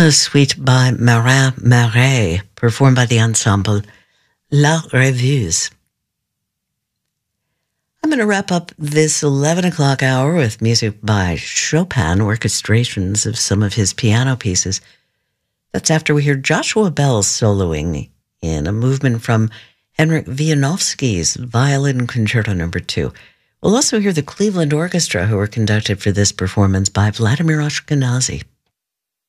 A suite by Marin Marais, performed by the ensemble La Rêveuse. I'm going to wrap up this 11 o'clock hour with music by Chopin, orchestrations of some of his piano pieces. That's after we hear Joshua Bell soloing in a movement from Henryk Wieniawski's Violin Concerto No. 2. We'll also hear the Cleveland Orchestra, who were conducted for this performance by Vladimir Ashkenazy.